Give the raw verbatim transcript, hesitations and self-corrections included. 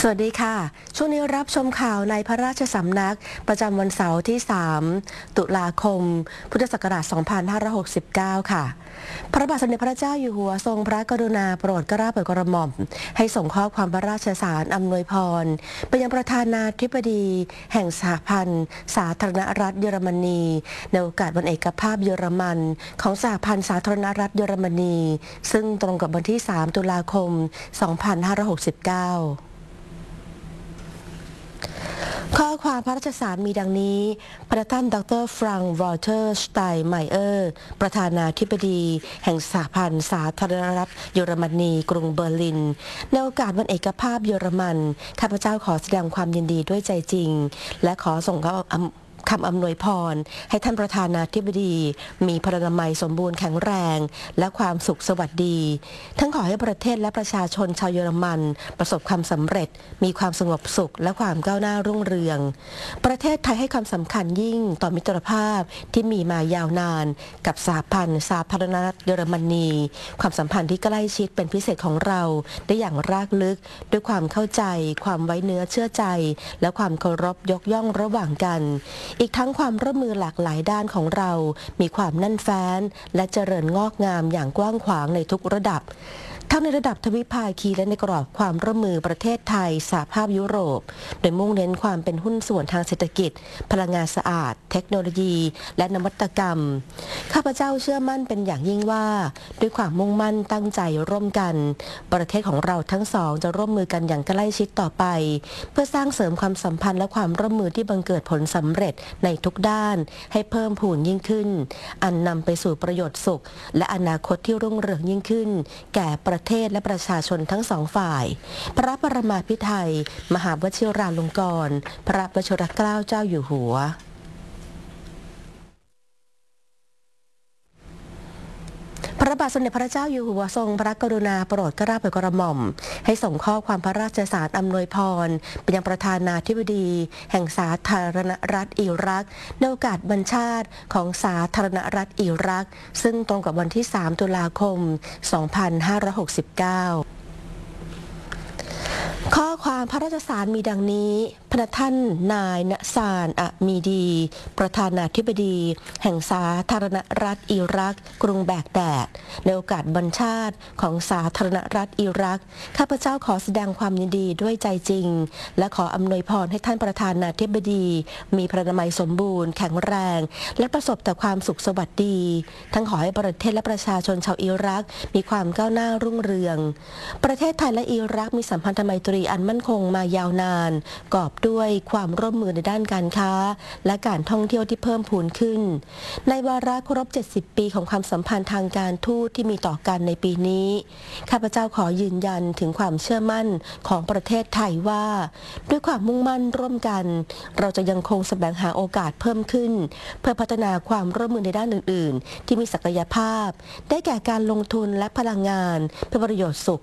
วัสดีค่ะช่วงนี้รับชมข่าวในพระราชสำนักประจำวันเสาร์ที่สามตุลาคมพุทธศักราชสองพันห้าร้อยหกสิบเก้าค่ะพระบาทสมเด็จพระเจ้าอยู่หัวทรงพระกรุณาโปรดเกล้าโปรดกระหม่อมให้ส่งข้อความพระราชสารอำนวยพรไปยังประธานาธิบดีแห่งสหพันธ์สาธารณรัฐเยอรมนีในโอกาสวันเอกภาพเยอรมันของสหพันธ์สาธารณรัฐเยอรมนีซึ่งตรงกับวันที่สามตุลาคมสองพันห้าร้อยหกสิบเก้าข้อความพระราชสารมีดังนี้พระท่านดรฟรังก์ วอลเตอร์ สไตน์ไมเออร์ ประธานาธิบดีแห่งสหพันธ์สาธารณรัฐเยอรมนีกรุงเบอร์ลินในโอกาสวันเอกภาพเยอรมันข้าพเจ้าขอแสดงความยินดีด้วยใจจริงและขอส่งคำอำนวยพรให้ท่านประธานาธิบดีมีพลานามัยสมบูรณ์แข็งแรงและความสุขสวัสดีทั้งขอให้ประเทศและประชาชนชาวเยอรมันประสบความสำเร็จมีความสงบสุขและความก้าวหน้ารุ่งเรืองประเทศไทยให้ความสำคัญยิ่งต่อมิตรภาพที่มีมายาวนานกับสหพันธ์สาธารณรัฐเยอรมนีความสัมพันธ์ที่ใกล้ชิดเป็นพิเศษของเราได้อย่างรากลึกด้วยความเข้าใจความไว้เนื้อเชื่อใจและความเคารพยกย่องระหว่างกันอีกทั้งความร่วมมือหลากหลายด้านของเรามีความแน่นแฟ้นและเจริญงอกงามอย่างกว้างขวางในทุกระดับทั้งในระดับทวิภาคีและในกรอบความร่วมมือประเทศไทยสหภาพยุโรปโดยมุ่งเน้นความเป็นหุ้นส่วนทางเศรษฐกิจพลังงานสะอาดเทคโนโลยีและนวัตกรรมข้าพเจ้าเชื่อมั่นเป็นอย่างยิ่งว่าด้วยความมุ่งมั่นตั้งใจร่วมกันประเทศของเราทั้งสองจะร่วมมือกันอย่างใกล้ชิดต่อไปเพื่อสร้างเสริมความสัมพันธ์และความร่วมมือที่บังเกิดผลสำเร็จในทุกด้านให้เพิ่มพูนยิ่งขึ้นอันนำไปสู่ประโยชน์สุขและอนาคตที่รุ่งเรืองยิ่งขึ้นแก่ประเทศและประชาชนทั้งสองฝ่ายพระปรมาภิไธยมหาวชิราลงกรณ์พระวชิรเกล้าเจ้าอยู่หัวพระบาทสมเด็จพระเจ้าอยู่หัวทรงพระกรุณาโปรดเกล้าโปรดกระหม่อมให้ส่งข้อความพระราชสารอำนวยพรไปยังประธานาธิบดีแห่งสาธารณรัฐอิรักในโอกาสวันชาติของสาธารณรัฐอิรักซึ่งตรงกับวันที่สามตุลาคมสองพันห้าร้อยหกสิบเก้าข้อความพระราชสารมีดังนี้พระท่านนายณซานอะมีดีประธานาธิบดีแห่งสาธารณรัฐอิรักกรุงแบกแดดในโอกาสวันชาติของสาธารณรัฐอิรักข้าพเจ้าขอแสดงความยินดีด้วยใจจริงและขออำนวยพรให้ท่านประธานาธิบดีมีพลานามัยสมบูรณ์แข็งแรงและประสบแต่ความสุขสวัสดีทั้งขอให้ประเทศและประชาชนชาวอิรักมีความก้าวหน้ารุ่งเรืองประเทศไทยและอิรักมีสัมพันธไมตรีอันมั่นคงมายาวนานกอบด้วยความร่วมมือในด้านการค้าและการท่องเที่ยวที่เพิ่มพูนขึ้นในวาระครบเจ็ดสิบปีของความสัมพันธ์ทางการทูตที่มีต่อกันในปีนี้ข้าพเจ้าขอยืนยันถึงความเชื่อมั่นของประเทศไทยว่าด้วยความมุ่งมั่นร่วมกันเราจะยังคงแสวงหาโอกาสเพิ่มขึ้นเพื่อพัฒนาความร่วมมือในด้านอื่นๆที่มีศักยภาพได้แก่การลงทุนและพลังงานเพื่อประโยชน์สุข